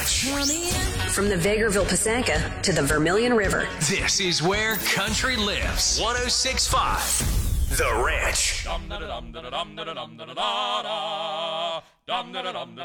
Ranch. From the Vegreville Pisanka to the Vermilion River. This is where country lives. 106.5 The Ranch.